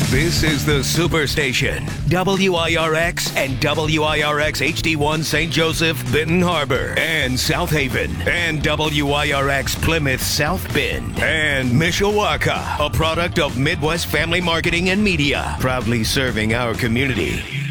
This is the Superstation, WIRX and WIRX HD1 St. Joseph, Benton Harbor, and South Haven, and WIRX Plymouth South Bend, and Mishawaka, a product of Midwest Family Marketing and Media, proudly serving our community.